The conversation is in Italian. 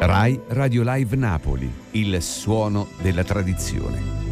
Rai Radio Live Napoli, il suono della tradizione.